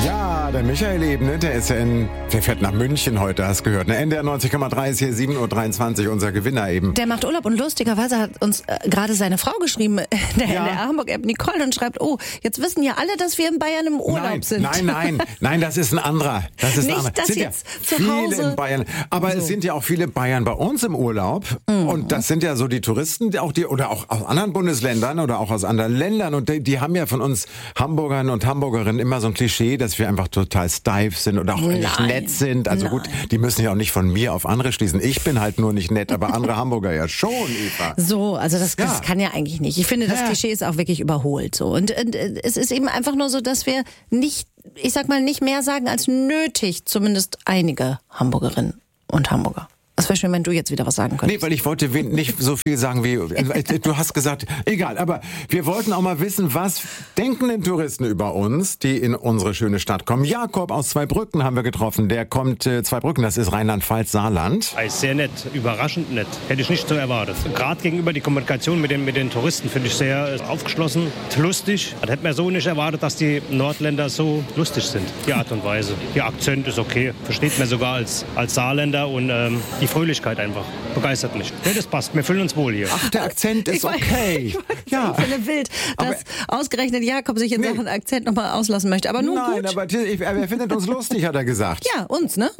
Ja, der Michael eben, ne? Der fährt nach München heute, hast gehört. Ne? NDR 90,3 ist hier 7.23 Uhr, unser Gewinner eben. Der macht Urlaub und lustigerweise hat uns gerade seine Frau geschrieben, der NDR Hamburg-App Nicole, und schreibt, oh, jetzt wissen ja alle, dass wir in Bayern im Urlaub sind. Nein, das ist ein anderer. Das ist nicht, ein anderer. dass sind jetzt ja zu viele Hause in Bayern. Aber es sind ja auch viele Bayern bei uns im Urlaub. Und das sind ja so die Touristen, oder auch aus anderen Bundesländern oder auch aus anderen Ländern. Und die haben ja von uns Hamburgern und Hamburgerinnen immer so ein Klischee, dass wir einfach total steif sind oder auch nicht nett sind. Also gut, die müssen ja auch nicht von mir auf andere schließen. Ich bin halt nur nicht nett, aber andere Hamburger ja schon, Eva. So, also das kann ja eigentlich nicht. Ich finde, das Klischee ist auch wirklich überholt. So. Und es ist eben einfach nur so, dass wir nicht mehr sagen als nötig, zumindest einige Hamburgerinnen und Hamburger. Es wäre schön, wenn du jetzt wieder was sagen könntest. Nee, weil ich wollte nicht so viel sagen wie, du hast gesagt, egal, aber wir wollten auch mal wissen, was denken denn Touristen über uns, die in unsere schöne Stadt kommen. Jakob aus Zweibrücken haben wir getroffen, der kommt, Zweibrücken, das ist Rheinland-Pfalz, Saarland. Sehr nett, überraschend nett, hätte ich nicht so erwartet. Gerade gegenüber die Kommunikation mit den Touristen finde ich sehr aufgeschlossen, lustig. Das hätte man so nicht erwartet, dass die Nordländer so lustig sind, die Art und Weise. Der Akzent ist okay, versteht man sogar als Saarländer, und die Fröhlichkeit einfach begeistert mich. Ja, das passt, wir fühlen uns wohl hier. Ach, der Akzent ist okay. Ich finde wild, dass ausgerechnet Jakob sich in Sachen Akzent nochmal auslassen möchte. Aber nun gut. Nein, aber er findet uns lustig, hat er gesagt. Ja, uns, ne?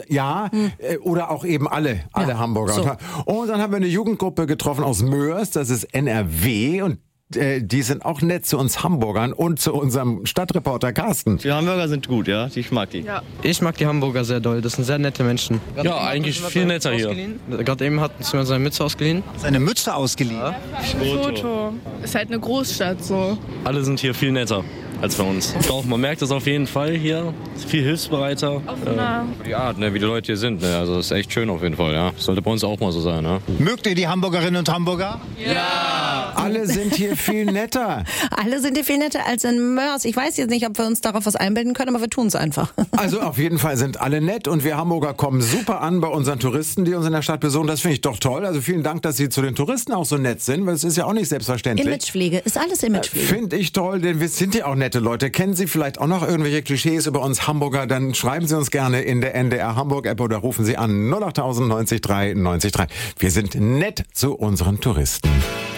Oder auch eben alle Hamburger. So. Und dann haben wir eine Jugendgruppe getroffen aus Mörs, das ist NRW, und die sind auch nett zu uns Hamburgern und zu unserem Stadtreporter Carsten. Die Hamburger sind gut, ja, ich mag die. Ja. Ich mag die Hamburger sehr doll, das sind sehr nette Menschen. Ja, eigentlich viel netter hier. Gerade eben hat uns jemand seine Mütze ausgeliehen. Seine Mütze ausgeliehen? Ja. Foto. Ist halt eine Großstadt so. Alle sind hier viel netter als bei uns. Doch, man merkt das auf jeden Fall hier. Viel hilfsbereiter. Die Art, wie die Leute hier sind. Also das ist echt schön auf jeden Fall. Ja. Sollte bei uns auch mal so sein. Ne? Mögt ihr die Hamburgerinnen und Hamburger? Ja! Alle sind hier viel netter. Alle sind hier viel netter als in Mörs. Ich weiß jetzt nicht, ob wir uns darauf was einbilden können, aber wir tun es einfach. Also auf jeden Fall sind alle nett, und wir Hamburger kommen super an bei unseren Touristen, die uns in der Stadt besuchen. Das finde ich doch toll. Also vielen Dank, dass Sie zu den Touristen auch so nett sind, weil es ist ja auch nicht selbstverständlich. Imagepflege, ist alles Imagepflege. Finde ich toll, denn wir sind ja auch nette Leute. Kennen Sie vielleicht auch noch irgendwelche Klischees über uns Hamburger? Dann schreiben Sie uns gerne in der NDR Hamburg App oder rufen Sie an 08000 90 3 90 3. Wir sind nett zu unseren Touristen.